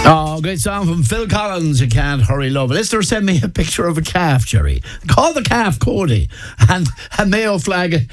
Oh, great song from Phil Collins, You Can't Hurry Love. A listener sent me a picture of a calf, Jerry. Call the calf Cody, and a Mayo flag,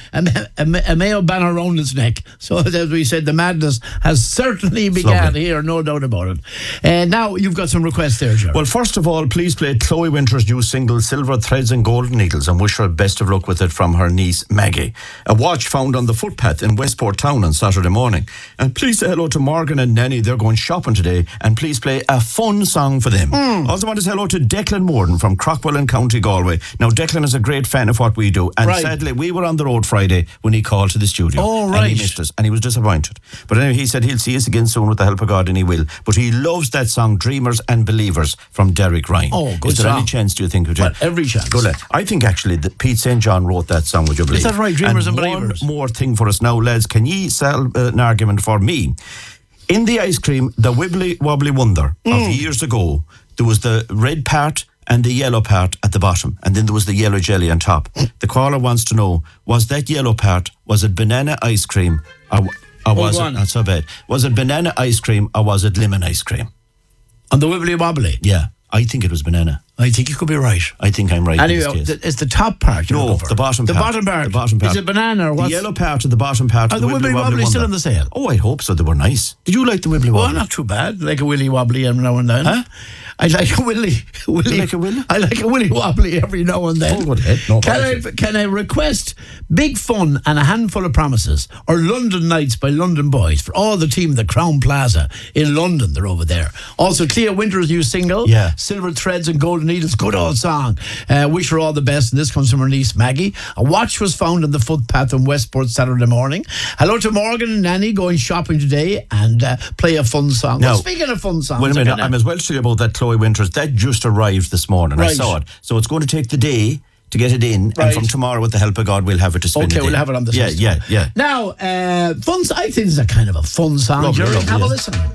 a Mayo banner around its neck. So, as we said, the madness has certainly begun here, no doubt about it. Now, you've got some requests there, Jerry. Well, first of all, please play Chloe Winter's new single, Silver Threads and Golden Needles, and wish her best of luck with it from her niece, Maggie. A watch found on the footpath in Westport Town on Saturday morning. And please say hello to Morgan and Nanny. They're going shopping today. And please play a fun song for them. Also want to say hello to Declan Morden from Crockwell in County Galway. Now, Declan is a great fan of what we do. And sadly, we were on the road Friday when he called to the studio. Oh, right. And he missed us. And he was disappointed. But anyway, he said he'll see us again soon with the help of God, and he will. But he loves that song, Dreamers and Believers, from Derek Ryan. Oh, good Is there song. any chance, do you think? Well, every chance. Good lad. I think actually that Pete St. John wrote that song, would you believe? Is that right? Dreamers and Believers. One more thing for us now, lads. Can ye sell an argument for me? In the ice cream, the Wibbly Wobbly Wonder of years ago, there was the red part and the yellow part at the bottom, and then there was the yellow jelly on top. The caller wants to know, was that yellow part, was it banana ice cream, or was it, not so bad, was it banana ice cream or was it lemon ice cream? On the Wibbly Wobbly? Yeah, I think it was banana. I think you could be right. I think I'm right Anyway, in this case. it's the top part. No, the bottom part. The bottom part. The bottom part. Is it banana or what? The yellow part and the bottom part. Are the Wibbly Wobbly still on the sale? Oh, I hope so. They were nice. Did you like the Wibbly Wobbly? Well, not too bad. Like a Willy Wobbly every now and then. Huh? I like a Willy. You like a Willy? I like a Willy Wobbly every now and then. Oh, good head. No, can I request big fun and a handful of promises, or London Nights by London Boys for all the team at the Crown Plaza in London? They're over there. Also, Clea Winter's new single, Silver Threads and Golden Needles, good old song. Wish her all the best, and this comes from her niece Maggie. A watch was found on the footpath in Westport Saturday morning. Hello to Morgan and Nanny going shopping today, and play a fun song. Now, well, speaking of fun songs, wait a minute, I may as well tell you about that Chloe Winters. That just arrived this morning. I saw it. So it's going to take the day to get it in, and from tomorrow, with the help of God, we'll have it to spin. Okay, we'll have it on the system. Yeah. Now, fun. I think this is a kind of a fun song. Lovely, Jerry, lovely, have a listen.